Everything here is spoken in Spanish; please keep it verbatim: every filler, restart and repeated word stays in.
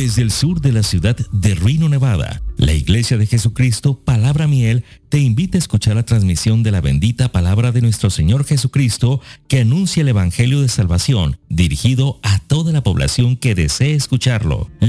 Desde el sur de la ciudad de Reno, Nevada, la Iglesia de Jesucristo Palabra Miel te invita a escuchar la transmisión de la bendita palabra de nuestro Señor Jesucristo que anuncia el Evangelio de Salvación, dirigido a toda la población que desee escucharlo.